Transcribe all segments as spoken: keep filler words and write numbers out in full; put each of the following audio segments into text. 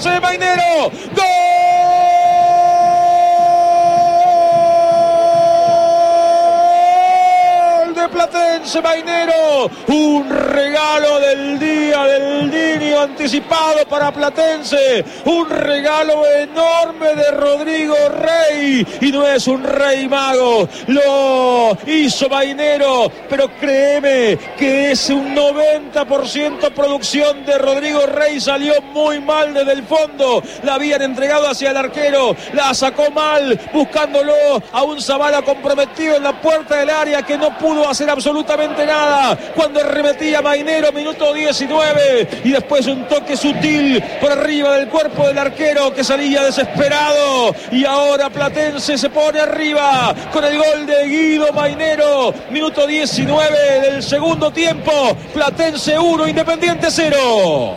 Platense, Mainero. ¡Gol! Platense, Mainero, un regalo del día del niño anticipado para Platense, un regalo enorme de Rodrigo Rey, y no es un Rey mago, lo hizo Mainero, pero créeme que es un noventa por ciento producción de Rodrigo Rey. Salió muy mal desde el fondo, la habían entregado hacia el arquero, la sacó mal, buscándolo a un Zavala comprometido en la puerta del área que no pudo hacer absolutamente nada cuando arremetía Mainero, minuto diecinueve, y después un toque sutil por arriba del cuerpo del arquero que salía desesperado, y ahora Platense se pone arriba con el gol de Guido Mainero, minuto diecinueve del segundo tiempo. Platense uno, Independiente cero.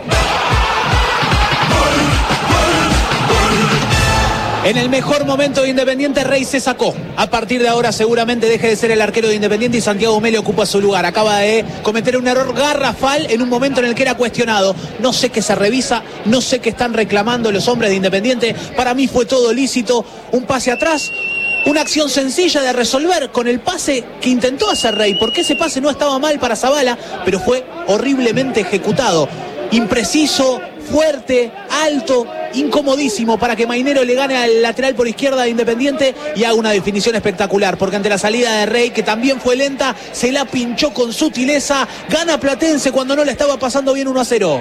En el mejor momento de Independiente, Rey se sacó. A partir de ahora seguramente deje de ser el arquero de Independiente y Santiago Meli ocupa su lugar. Acaba de cometer un error garrafal en un momento en el que era cuestionado. No sé qué se revisa, no sé qué están reclamando los hombres de Independiente. Para mí fue todo lícito. Un pase atrás, una acción sencilla de resolver con el pase que intentó hacer Rey, porque ese pase no estaba mal para Zavala, pero fue horriblemente ejecutado. Impreciso, fuerte, alto, incomodísimo para que Mainero le gane al lateral por izquierda de Independiente y haga una definición espectacular, porque ante la salida de Rey, que también fue lenta, se la pinchó con sutileza. Gana Platense cuando no le estaba pasando bien uno a cero.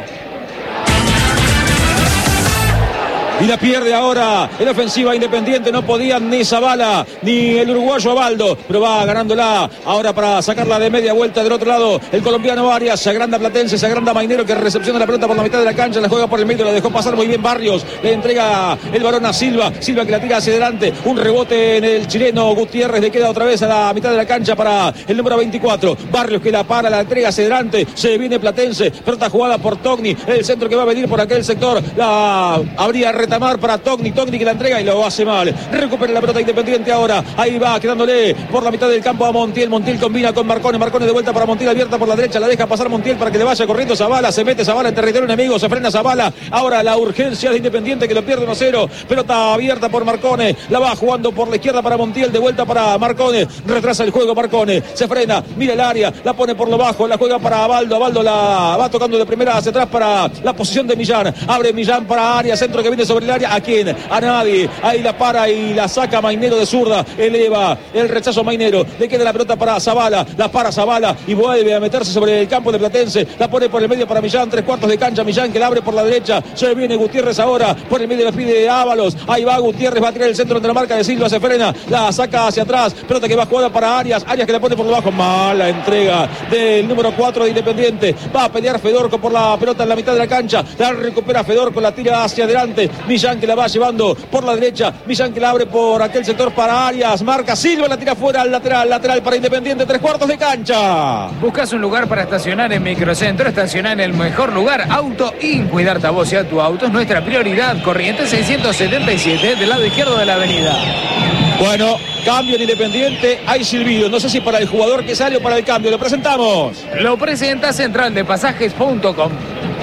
Y la pierde ahora en ofensiva Independiente. No podían ni Zavala ni el uruguayo Abaldo, pero va ganándola ahora para sacarla de media vuelta del otro lado. El colombiano Arias, se agranda Platense, se agranda Mainero, que recepciona la pelota por la mitad de la cancha, la juega por el medio, la dejó pasar muy bien Barrios, le entrega el balón a Silva, Silva que la tira hacia adelante, un rebote en el chileno Gutiérrez, le queda otra vez a la mitad de la cancha para el número veinticuatro, Barrios que la para, la entrega hacia adelante, se viene Platense, pelota jugada por Togni, el centro que va a venir por aquel sector, la habría retamar para Togni, Togni que la entrega y lo hace mal, recupera la pelota Independiente ahora, ahí va quedándole por la mitad del campo a Montiel, Montiel combina con Marcone, Marcone de vuelta para Montiel, abierta por la derecha, la deja pasar Montiel para que le vaya corriendo Zavala, se mete Zavala en territorio enemigo, se frena Zavala, ahora la urgencia de Independiente que lo pierde uno cero, pelota abierta por Marcone, la va jugando por la izquierda para Montiel, de vuelta para Marcone, retrasa el juego Marcone, se frena, mira el área, la pone por lo bajo, la juega para Abaldo, Abaldo la va tocando de primera hacia atrás para la posición de Millán, abre Millán para área, centro que viene sobre el área, ¿a quién? A nadie, ahí la para y la saca Mainero de zurda, eleva el rechazo Mainero, le queda la pelota para Zavala, la para Zavala y vuelve a meterse sobre el campo de Platense, la pone por el medio para Millán, tres cuartos de cancha, Millán que la abre por la derecha, se viene Gutiérrez ahora, por el medio la pide Ábalos, ahí va Gutiérrez, va a tirar el centro de la marca de Silva, se frena, la saca hacia atrás, pelota que va jugada para Arias, Arias que la pone por debajo, mala entrega del número cuatro de Independiente, va a pelear Fedorco por la pelota en la mitad de la cancha, la recupera Fedorco, la tira hacia adelante, Millán que la va llevando por la derecha, Millán que la abre por aquel sector para Arias, marca Silva, la tira fuera al lateral, lateral para Independiente, tres cuartos de cancha. Buscas un lugar para estacionar en Microcentro, estacionar en el mejor lugar, Auto In, cuidarte a vos y a tu auto es nuestra prioridad. Corrientes seiscientos setenta y siete del lado izquierdo de la avenida. Bueno, cambio en Independiente, hay silbido, no sé si para el jugador que sale o para el cambio, lo presentamos. Lo presenta Central de Pasajes punto com.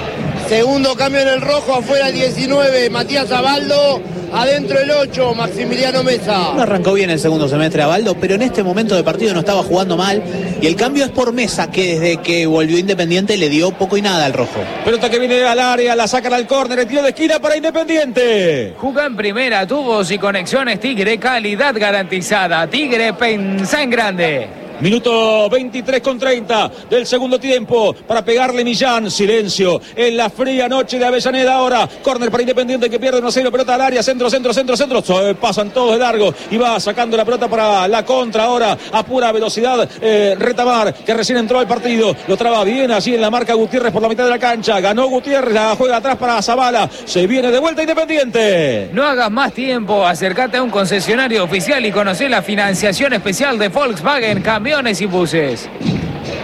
Segundo cambio en el rojo, afuera el diecinueve, Matías Abaldo, adentro el ocho, Maximiliano Mesa. No arrancó bien el segundo semestre Abaldo, pero en este momento de partido no estaba jugando mal. Y el cambio es por Mesa, que desde que volvió Independiente le dio poco y nada al rojo. Pelota que viene al área, la sacan al córner, el tiro de esquina para Independiente. Juga en primera, tubos y conexiones Tigre, calidad garantizada. Tigre, pensá en grande. Minuto veintitrés con treinta del segundo tiempo para pegarle Millán, silencio en la fría noche de Avellaneda ahora, córner para Independiente que pierde uno a cero, pelota al área, centro, centro, centro, centro, so, pasan todos de largo y va sacando la pelota para la contra ahora a pura velocidad, eh, Retamar que recién entró al partido, lo traba bien así en la marca Gutiérrez por la mitad de la cancha, ganó Gutiérrez, la juega atrás para Zavala, se viene de vuelta Independiente. No hagas más tiempo, acércate a un concesionario oficial y conocé la financiación especial de Volkswagen, camiones y buses.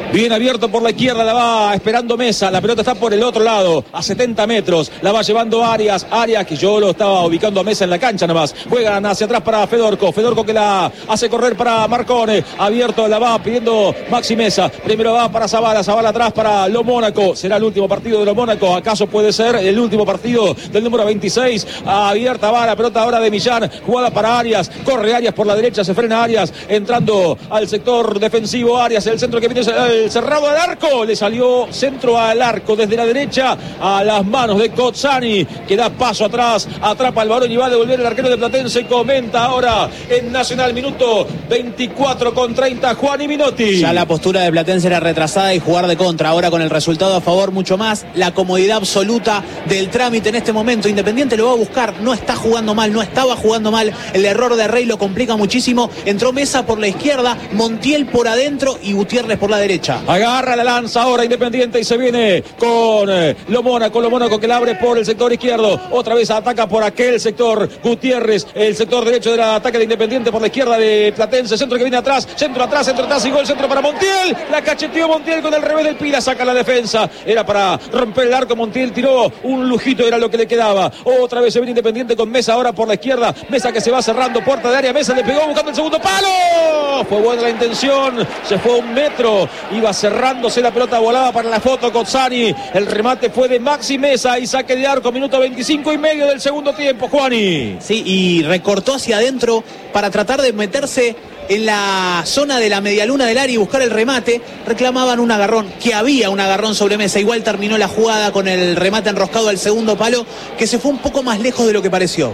Bien abierto por la izquierda, la va esperando Mesa. La pelota está por el otro lado, a setenta metros. La va llevando Arias. Arias, que yo lo estaba ubicando a Mesa en la cancha nomás. Juegan hacia atrás para Fedorco. Fedorco que la hace correr para Marcone. Abierto, la va pidiendo Maxi Mesa. Primero va para Zabala. Zabala atrás para Lo Mónaco. Será el último partido de Lo Mónaco. ¿Acaso puede ser el último partido del número veintiséis? Abierta va la pelota ahora de Millán. Jugada para Arias. Corre Arias por la derecha. Se frena Arias. Entrando al sector defensivo. Arias, el centro que viene el cerrado al arco. Le salió centro al arco desde la derecha a las manos de Cozzani, que da paso atrás. Atrapa al balón y va a devolver el arquero de Platense. Comenta ahora en Nacional, minuto veinticuatro con treinta, Juani Minotti. Ya la postura de Platense era retrasada y jugar de contra. Ahora con el resultado a favor mucho más. La comodidad absoluta del trámite en este momento. Independiente lo va a buscar. No está jugando mal, no estaba jugando mal. El error de Rey lo complica muchísimo. Entró Mesa por la izquierda, Montiel por adentro y Gutiérrez por la derecha. Agarra la lanza ahora Independiente y se viene con eh, Lo Mónaco. Lo Mónaco que la abre por el sector izquierdo. Otra vez ataca por aquel sector Gutiérrez. El sector derecho del ataque de Independiente por la izquierda de Platense. Centro que viene atrás. Centro atrás, centro atrás y gol. Centro para Montiel. La cacheteó Montiel con el revés del Pila. Saca la defensa. Era para romper el arco. Montiel tiró un lujito. Era lo que le quedaba. Otra vez se viene Independiente con Mesa ahora por la izquierda. Mesa que se va cerrando. Puerta de área. Mesa le pegó buscando el segundo palo. Fue buena la intención. Se fue un metro. Iba cerrándose la pelota volada para la foto Cozzani. El remate fue de Maxi Mesa y saque de arco. Minuto veinticinco y medio del segundo tiempo, Juani. Sí, y recortó hacia adentro para tratar de meterse en la zona de la medialuna del área y buscar el remate. Reclamaban un agarrón, que había un agarrón sobre Mesa. Igual terminó la jugada con el remate enroscado al segundo palo, que se fue un poco más lejos de lo que pareció.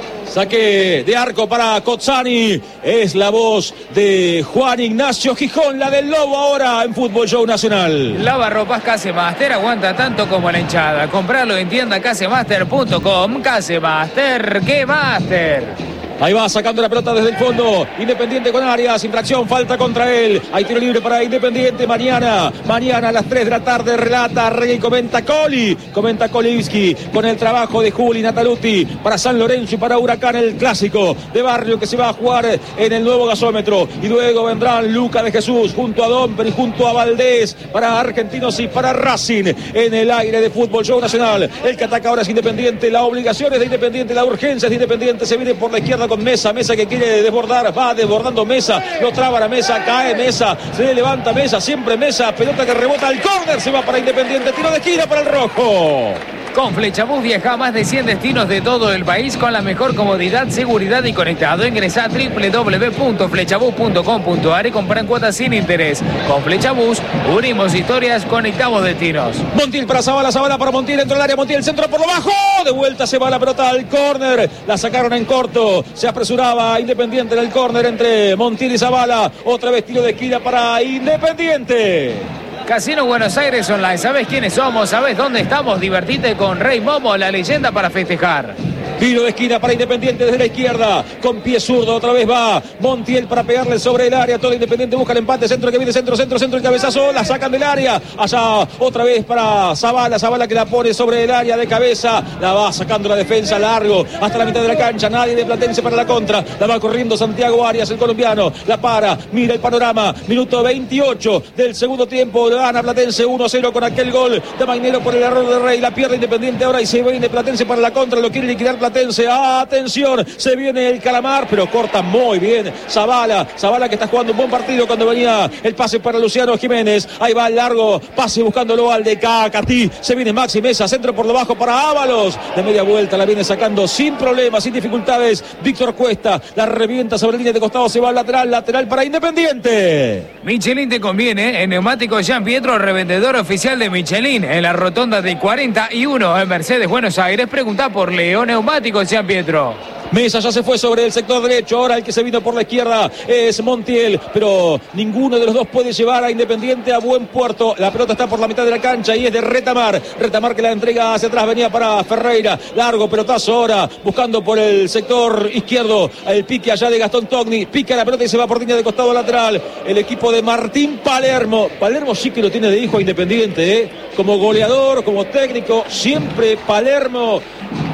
Saque de arco para Cozzani. Es la voz de Juan Ignacio Gijón, la del Lobo ahora en Fútbol Show Nacional. Lavarropas Casemaster aguanta tanto como la hinchada. Compralo en tienda casemaster punto com. Casemaster, ¡qué master! Ahí va sacando la pelota desde el fondo. Independiente con Arias. Infracción, falta contra él. Hay tiro libre para Independiente. Mañana, mañana a las tres de la tarde relata, Rey y comenta Coli. Comenta Kolivsky con el trabajo de Juli Nataluti para San Lorenzo y para Huracán, el clásico de barrio que se va a jugar en el nuevo gasómetro. Y luego vendrán Luca de Jesús junto a Domper y junto a Valdés para Argentinos y para Racing en el aire de Fútbol Show Nacional. El que ataca ahora es Independiente. La obligación es de Independiente, la urgencia es de Independiente. Se viene por la izquierda con Mesa, Mesa que quiere desbordar, va desbordando Mesa, lo traba la Mesa, cae Mesa, se levanta Mesa, siempre Mesa, pelota que rebota al córner, se va para Independiente, tiro de esquina para el rojo. Con Flechabús viaja a más de cien destinos de todo el país con la mejor comodidad, seguridad y conectado. Ingresa a doble u doble u doble u punto flechabús punto com punto a r y compra en cuotas sin interés. Con Flechabús unimos historias, conectamos destinos. Montiel para Zabala, Zabala para Montiel, dentro del área, Montiel, centro por lo bajo. De vuelta se va la pelota al córner. La sacaron en corto. Se apresuraba Independiente en el córner entre Montiel y Zabala. Otra vez tiro de esquina para Independiente. Casino Buenos Aires Online. ¿Sabes quiénes somos? ¿Sabes dónde estamos? Divertite con Rey Momo, la leyenda para festejar. Tiro de esquina para Independiente desde la izquierda. Con pie zurdo otra vez va Montiel para pegarle sobre el área. Todo Independiente busca el empate. Centro que viene, centro, centro, centro, el cabezazo. La sacan del área. Allá otra vez para Zabala. Zabala que la pone sobre el área de cabeza. La va sacando la defensa largo hasta la mitad de la cancha. Nadie de Platense para la contra. La va corriendo Santiago Arias, el colombiano. La para. Mira el panorama. Minuto veintiocho del segundo tiempo. Gana Platense uno cero con aquel gol de Mainero por el error de Rey. La pierde Independiente ahora y se viene Platense para la contra. Lo quiere liquidar Platense. Atención, se viene el calamar, pero corta muy bien Zabala. Zabala que está jugando un buen partido cuando venía el pase para Luciano Jiménez. Ahí va el largo pase buscándolo al de Cacatí. Se viene Maxi Mesa, centro por lo bajo para Ábalos. De media vuelta la viene sacando sin problemas, sin dificultades. Víctor Cuesta la revienta sobre línea de costado. Se va al lateral, lateral para Independiente. Michelin te conviene. En Neumáticos Jean Pietro, revendedor oficial de Michelin. En la rotonda de cuarenta y uno en Mercedes, Buenos Aires. Pregunta por Leo Neumáticos Jean Pietro. Mesa ya se fue sobre el sector derecho. Ahora el que se vino por la izquierda es Montiel. Pero ninguno de los dos puede llevar a Independiente a buen puerto. La pelota está por la mitad de la cancha y es de Retamar. Retamar que la entrega hacia atrás. Venía para Ferreira. Largo pelotazo ahora. Buscando por el sector izquierdo. El pique allá de Gastón Togni. Pica la pelota y se va por línea de costado lateral. El equipo de Martín Palermo. Palermo sí que lo tiene de hijo a Independiente, ¿eh? Como goleador, como técnico. Siempre Palermo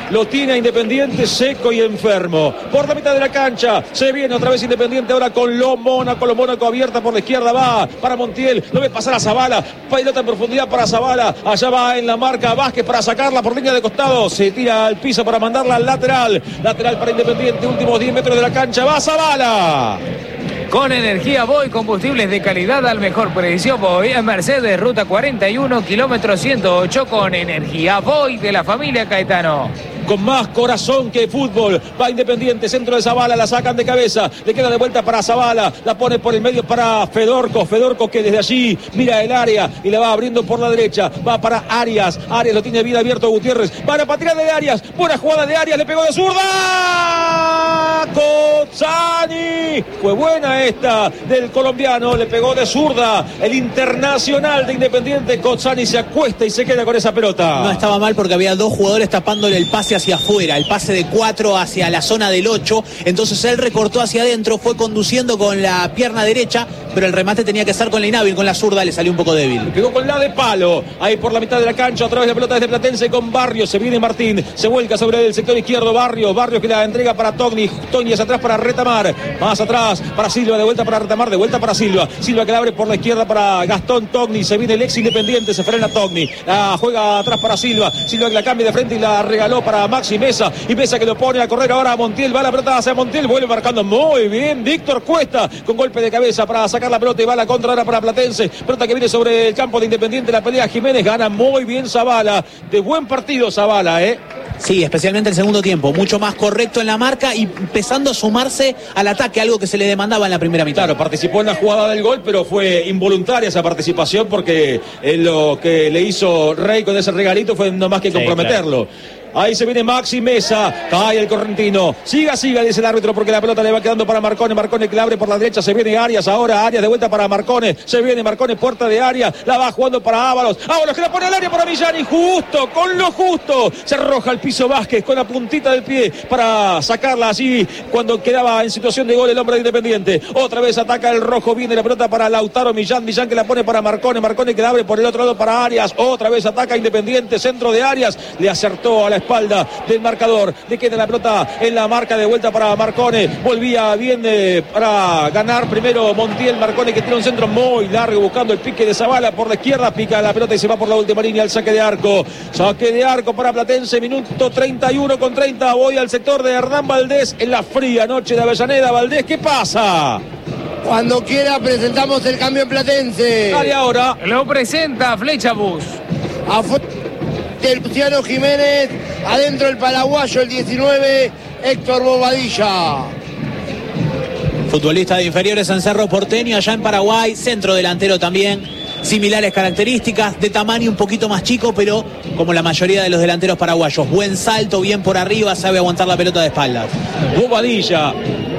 lo tiene a Independiente seco y enfermo. Por la mitad de la cancha se viene otra vez Independiente ahora con lo Mónaco, lo Mónaco abierta por la izquierda, va para Montiel, lo ve pasar a Zavala, pelota en profundidad para Zavala, allá va en la marca Vázquez para sacarla por línea de costado, se tira al piso para mandarla al lateral, lateral para Independiente, últimos diez metros de la cancha, va Zavala. Con energía Voy, combustibles de calidad al mejor precio. Voy en Mercedes, ruta cuarenta y uno, kilómetro ciento ocho, con energía Voy de la familia Caetano. Con más corazón que fútbol, va Independiente, centro de Zavala, la sacan de cabeza, le queda de vuelta para Zavala, la pone por el medio para Fedorco, Fedorco que desde allí mira el área y la va abriendo por la derecha, va para Arias, Arias lo tiene bien abierto Gutiérrez, para patear de Arias, buena jugada de Arias, le pegó de zurda, Cozzani, fue buena esta del colombiano, le pegó de zurda, el internacional de Independiente, Cozzani se acuesta y se queda con esa pelota. No estaba mal porque había dos jugadores tapándole el pase hacia afuera, el pase de cuatro hacia la zona del ocho, entonces él recortó hacia adentro, fue conduciendo con la pierna derecha, pero el remate tenía que estar con la inhábil, con la zurda le salió un poco débil. Pegó con la de palo, ahí por la mitad de la cancha, otra vez la pelota desde Platense con Barrios, se viene Martín, se vuelca sobre el sector izquierdo, Barrios, Barrios que la entrega para Togni, Togni es atrás para Retamar, más atrás para Silva, de vuelta para Retamar, de vuelta para Silva, Silva que la abre por la izquierda para Gastón Togni, se viene el ex Independiente, se frena Togni, la juega atrás para Silva, Silva que la cambia de frente y la regaló para Maxi Mesa, y Mesa que lo pone a correr ahora a Montiel, va la pelota hacia Montiel, vuelve marcando muy bien Víctor Cuesta, con golpe de cabeza para sacar la pelota y va la contra ahora para Platense, pelota que viene sobre el campo de Independiente, la pelea Jiménez, gana muy bien Zavala, de buen partido Zavala, eh. Sí, especialmente el segundo tiempo, mucho más correcto en la marca y empezando a sumarse al ataque, algo que se le demandaba en la primera mitad. Claro, participó en la jugada del gol, pero fue involuntaria esa participación porque eh, lo que le hizo Rey con ese regalito fue no más que comprometerlo. Sí, claro. Ahí se viene Maxi Mesa, cae el correntino, siga, siga, dice el árbitro porque la pelota le va quedando para Marcone, Marcone que la abre por la derecha, se viene Arias ahora, Arias de vuelta para Marcone, se viene Marcone, puerta de Arias, la va jugando para Ábalos, Ábalos que la pone al área para Villani, justo, con lo justo, se arroja al piso Vázquez con la puntita del pie para sacarla así cuando quedaba en situación de gol el hombre de Independiente, otra vez ataca el rojo, viene la pelota para Lautaro Millán, Millán que la pone para Marcone, Marcone que la abre por el otro lado para Arias, otra vez ataca Independiente, centro de Arias, le acertó a la espalda del marcador, le queda la pelota en la marca de vuelta para Marcone, volvía bien eh, para ganar primero Montiel, Marcone que tiene un centro muy largo buscando el pique de Zavala por la izquierda, pica la pelota y se va por la última línea al saque de arco, saque de arco para Platense, minuto treinta y uno con treinta, voy al sector de Hernán Valdés en la fría noche de Avellaneda. Valdés, ¿qué pasa? Cuando quiera presentamos el cambio en Platense. Dale ahora. Lo presenta Flecha Bus. Afuera el Luciano Jiménez, adentro el paraguayo, el diecinueve, Héctor Bobadilla. Futbolista de inferiores en Cerro Porteño, allá en Paraguay, centro delantero también, similares características, de tamaño un poquito más chico, pero como la mayoría de los delanteros paraguayos, buen salto, bien por arriba, sabe aguantar la pelota de espaldas. Bobadilla,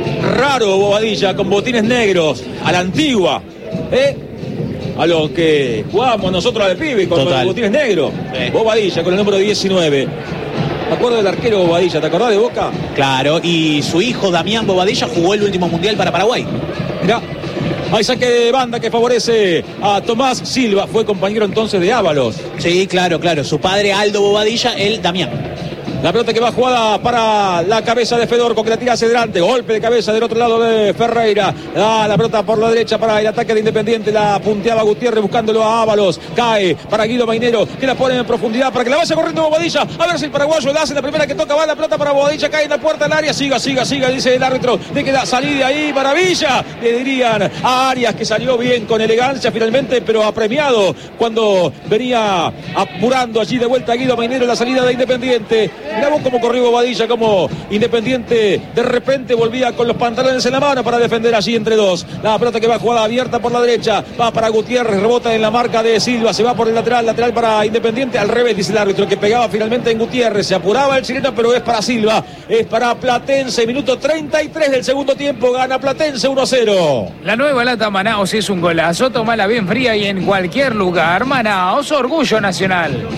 raro Bobadilla, con botines negros, a la antigua, ¿eh? A lo que jugamos nosotros al pibe con los botines negros. Sí. Bobadilla con el número diecinueve. Me acuerdo del arquero Bobadilla, ¿te acordás de Boca? Claro, y su hijo Damián Bobadilla jugó el último mundial para Paraguay. Mirá, hay saque de banda que favorece a Tomás Silva, fue compañero entonces de Ábalos. Sí, claro, claro, su padre Aldo Bobadilla, él Damián. La pelota que va jugada para la cabeza de Fedorco, que la tira hacia adelante. Golpe de cabeza del otro lado de Ferreira. Da la pelota por la derecha para el ataque de Independiente. La punteaba Gutiérrez buscándolo a Ábalos. Cae para Guido Mainero, que la pone en profundidad para que la vaya corriendo Bobadilla. A ver si el paraguayo la hace. La primera que toca va la pelota para Bobadilla. Cae en la puerta del área. Siga, siga, siga, dice el árbitro. De que da salir de ahí. Maravilla. Le dirían a Arias que salió bien con elegancia finalmente, pero apremiado cuando venía apurando allí de vuelta a Guido Mainero en la salida de Independiente. Mirá vos cómo corrió Bobadilla, como Independiente de repente volvía con los pantalones en la mano para defender allí entre dos. La pelota que va jugada abierta por la derecha, va para Gutiérrez, rebota en la marca de Silva, se va por el lateral, lateral para Independiente, al revés dice el árbitro, que pegaba finalmente en Gutiérrez, se apuraba el chileno, pero es para Silva, es para Platense, minuto treinta y tres del segundo tiempo, gana Platense uno a cero. La nueva lata Manaos es un golazo, tómala bien fría y en cualquier lugar. Manaos, orgullo nacional.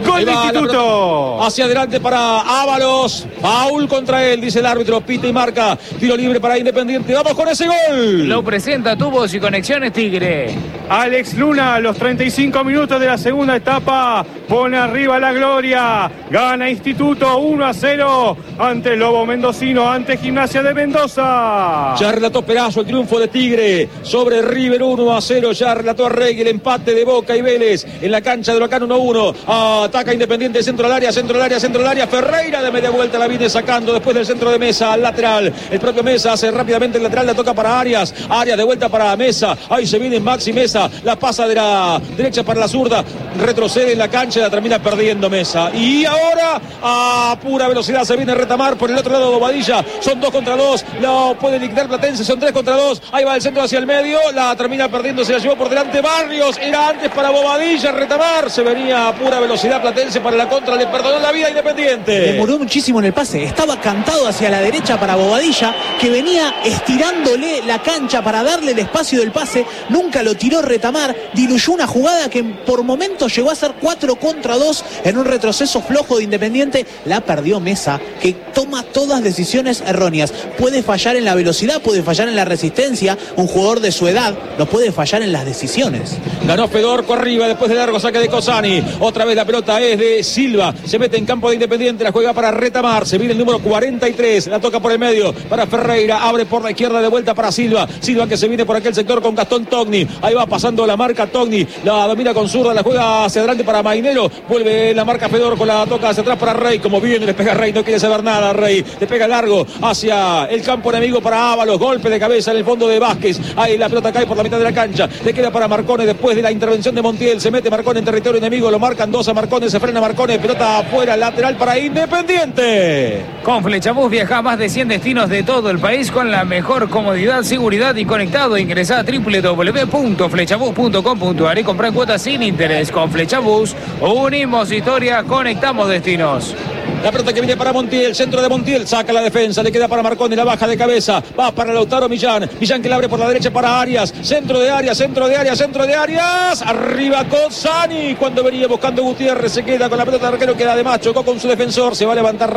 Gol de Instituto. Hacia adelante para Ábalos. Foul contra él, dice el árbitro. Pita y marca. Tiro libre para Independiente. Vamos con ese gol. Lo presenta Tubos y Conexiones Tigre. Alex Luna, a los treinta y cinco minutos de la segunda etapa, pone arriba la gloria. Gana Instituto uno a cero ante Lobo Mendocino, ante Gimnasia de Mendoza. Ya relató Perazo el triunfo de Tigre sobre River uno a cero. Ya relató Arregui el empate de Boca y Vélez en la cancha de Huracán uno a uno. Ataca Independiente, centro al área, centro al área, centro al área. Ferreira de media vuelta la viene sacando después del centro de Mesa al lateral. El propio Mesa hace rápidamente el lateral, la toca para Arias. Arias de vuelta para Mesa. Ahí se viene Maxi Mesa. La pasa de la derecha para la zurda. Retrocede en la cancha y la termina perdiendo Mesa. Y ahora a pura velocidad se viene Retamar por el otro lado de Bobadilla. Son dos contra dos. Lo puede liquidar Platense. Son tres contra dos. Ahí va el centro hacia el medio. La termina perdiendo. Se la llevó por delante Barrios. Era antes para Bobadilla. Retamar. Se venía a pura velocidad Platense para la contra. Le perdonó la vida a Independiente. Demoró muchísimo en el pase. Estaba cantado hacia la derecha para Bobadilla, que venía estirándole la cancha para darle el espacio del pase. Nunca lo tiró Retamar. Diluyó una jugada que por momentos llegó a ser cuatro contra dos en un retroceso flojo de Independiente. La perdió Mesa, que toma todas decisiones erróneas. Puede fallar en la velocidad, puede fallar en la resistencia. Un jugador de su edad no puede fallar en las decisiones. Ganó Fedorco arriba después de largo saque de Cosani. Otra vez la pelota es de Silva. Se mete en campo de Independiente. La juega para Retamar. Se viene el número cuarenta y tres. La toca por el medio para Ferreira. Abre por la izquierda de vuelta para Silva. Silva que se viene por aquel sector con Gastón Togni. Ahí va pasando la marca Togni. La domina con zurda. La juega hacia adelante para Mainero. Vuelve la marca Fedorco. La toca hacia atrás para Rey. Como viene, le pega Rey. No quiere saber nada Rey. Le pega largo hacia el campo enemigo para Ábalos. Golpe de cabeza en el fondo de Vázquez. Ahí la pelota cae por la mitad de la cancha. Le queda para Marcone después de la intervención de Montiel. Se mete Marcone en territorio enemigo. Lo marcan dos a Marcone. Se frena Marcone. Pelota afuera. Lateral para Independiente. Con Flechabús viaja a más de cien destinos de todo el país con la mejor comodidad, seguridad y conectado. Ingresá a doble u doble u doble u punto flechabús punto com punto a r y comprar cuotas sin interés. Con Flechabús unimos historia, conectamos destinos. La pelota que viene para Montiel, centro de Montiel, saca la defensa, le queda para Marconi, la baja de cabeza, va para Lautaro Millán, Millán que la abre por la derecha para Arias, centro de Arias, centro de Arias, centro de Arias, arriba Cosani, cuando venía buscando Gutiérrez, se queda con la pelota de arquero, que además chocó con su defensor, se va a levantar